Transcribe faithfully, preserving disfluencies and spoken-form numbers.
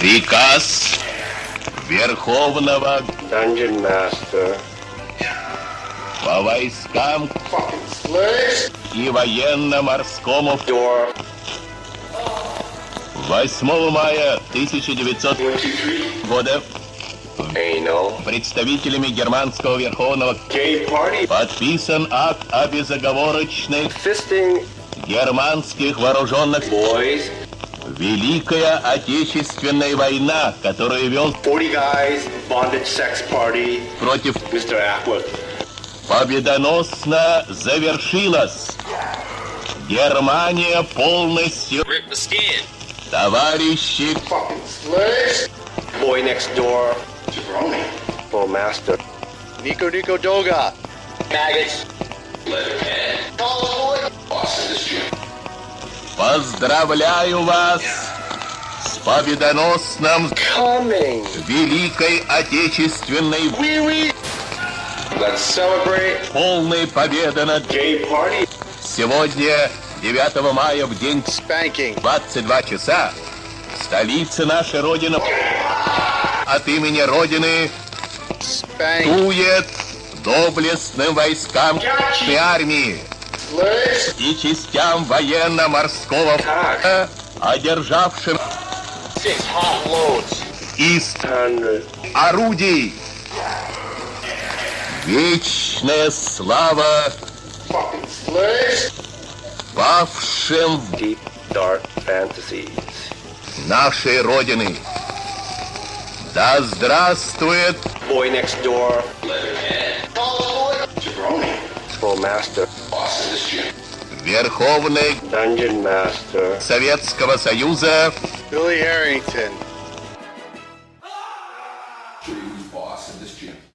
Приказ Верховного Dungeon Master по войскам и военно-морскому Door восьмого мая тысяча девятисотого года Anal представителями германского верховного Gay Party подписан акт о безоговорочной Fisting германских вооруженных Boys Великая Отечественная война, которую вел forty Guys Bondage Sex Party против Mister Ackwood победоносно завершилась. Германия полностью, Rip the skin. товарищи, Boy Next Door Full Master Nico Nico Doga. Maggots. поздравляю вас с победоносным Coming Великой Отечественной Let's celebrate полной победы над Gay Party сегодня, девятого мая, в день Spanking. двадцать два часа, столица нашей Родины от имени Родины Spank. тует доблестным войскам и армии и частям военно-морского флота, одержавшим Six hot loads. из Hundred орудий. Вечная слава павшим в Deep Dark Fantasies нашей Родины. Да здравствует Boy Next Door Full Master Верховный Dungeon Master Советского Союза Billy Harrington. Show you who's boss in this gym.